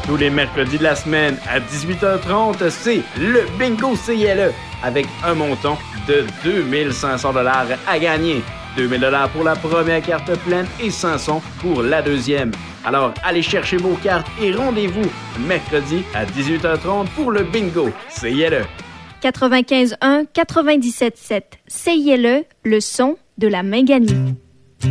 Tous les mercredis de la semaine à 18h30, c'est le Bingo CILE avec un montant de 2500 $ à gagner. 2000 $ pour la première carte pleine et 500 pour la deuxième. Alors, allez chercher vos cartes et rendez-vous mercredi à 18h30 pour le Bingo CILE. 95.1, 97.7. CILE, le son de la Minganie.